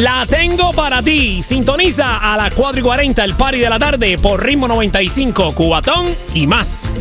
La tengo para ti. Sintoniza a las 4:40 el party de la tarde por Ritmo 95, Cubatón y más.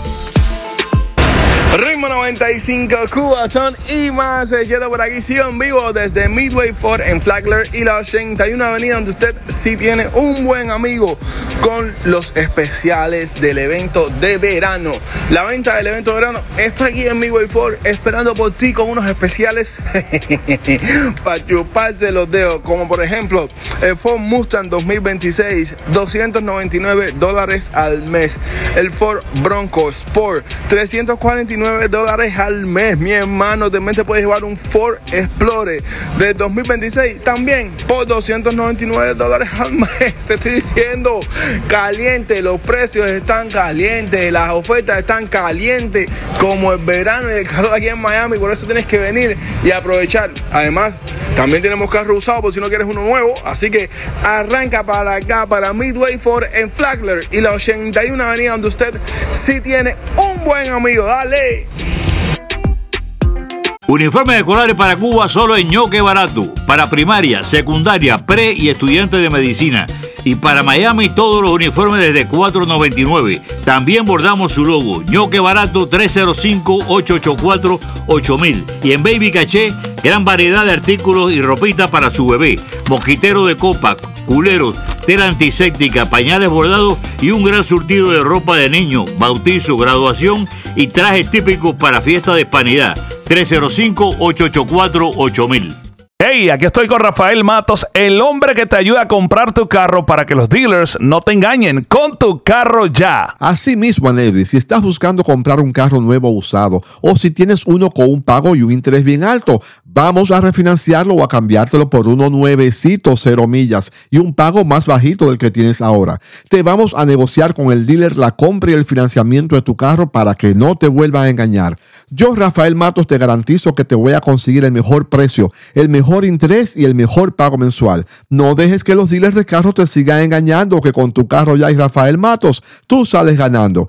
Ritmo 95, Cubatón y más. Se queda por aquí, sigo en vivo desde Midway Ford en Flagler y la 81 Avenida, donde usted sí tiene un buen amigo con los especiales del evento de verano. La venta del evento de verano está aquí en Midway Ford esperando por ti con unos especiales para chuparse los dedos, como por ejemplo el Ford Mustang 2026, $299 al mes. El Ford Bronco Sport, $349 al mes. Mi hermano, también te puedes llevar un Ford Explorer de 2026 también por $299 al mes. Te estoy diciendo, caliente, los precios están calientes, las ofertas están calientes como el verano y el calor aquí en Miami. Por eso tienes que venir y aprovechar. Además, también tenemos carro usado por si no quieres uno nuevo. Así que arranca para acá, para Midway Ford en Flagler y la 81 Avenida, donde usted sí tiene un buen amigo. ¡Dale! Uniformes escolares para Cuba solo en Ñoque Barato. Para primaria, secundaria, pre y estudiantes de medicina. Y para Miami todos los uniformes desde $4.99. También bordamos su logo. Ñoque Barato 305-884-8000. Y en Baby Caché, gran variedad de artículos y ropita para su bebé. Mosquitero de copa, culeros, tela antiséptica, pañales bordados y un gran surtido de ropa de niño, bautizo, graduación y trajes típicos para fiesta de hispanidad. 305-884-8000. Hey, aquí estoy con Rafael Matos, el hombre que te ayuda a comprar tu carro para que los dealers no te engañen con tu carro ya. Así mismo, Anedri, si estás buscando comprar un carro nuevo o usado, o si tienes uno con un pago y un interés bien alto, vamos a refinanciarlo o a cambiártelo por uno nuevecito, 0 millas y un pago más bajito del que tienes ahora. Te vamos a negociar con el dealer la compra y el financiamiento de tu carro para que no te vuelvan a engañar. Yo, Rafael Matos, te garantizo que te voy a conseguir el mejor precio, el mejor interés y el mejor pago mensual. No dejes que los dealers de carros te sigan engañando, que con tu carro ya y Rafael Matos, tú sales ganando.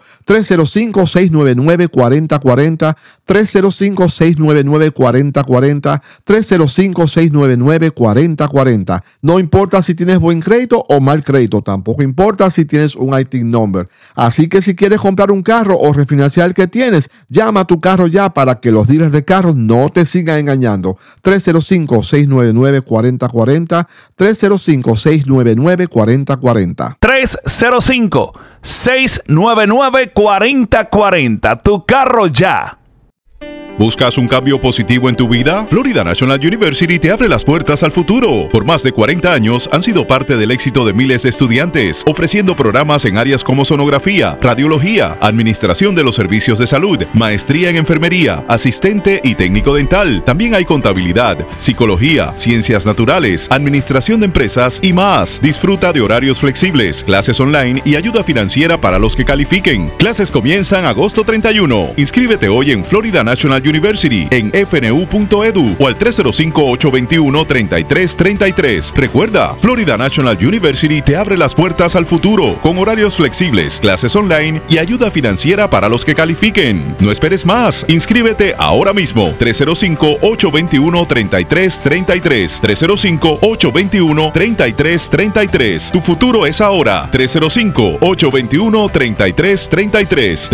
305-699-4040, 305-699-4040, 305-699-4040. No importa si tienes buen crédito o mal crédito, tampoco importa si tienes un IT number. Así que si quieres comprar un carro o refinanciar el que tienes, llama a tu carro ya para que los dealers de carros no te sigan engañando. 305-699-4040, 305-699-4040. 305-699-4040. Tu carro ya. ¿Buscas un cambio positivo en tu vida? Florida National University te abre las puertas al futuro. Por más de 40 años han sido parte del éxito de miles de estudiantes, ofreciendo programas en áreas como sonografía, radiología, administración de los servicios de salud, maestría en enfermería, asistente y técnico dental. También hay contabilidad, psicología, ciencias naturales, administración de empresas y más. Disfruta de horarios flexibles, clases online y ayuda financiera para los que califiquen. Clases comienzan agosto 31. Inscríbete hoy en Florida National University en fnu.edu o al 305-821-3333. Recuerda, Florida National University te abre las puertas al futuro con horarios flexibles, clases online y ayuda financiera para los que califiquen. No esperes más. Inscríbete ahora mismo. 305-821-3333. 305-821-3333. Tu futuro es ahora. 305-821-3333.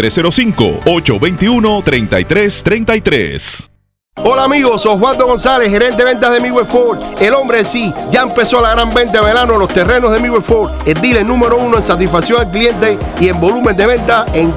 305-821-3333. Hola amigos, Osvaldo González, gerente de ventas de Midway Ford. El hombre en sí, ya empezó la gran venta de verano en los terrenos de Midway Ford. El dealer número 1 en satisfacción al cliente y en volumen de venta en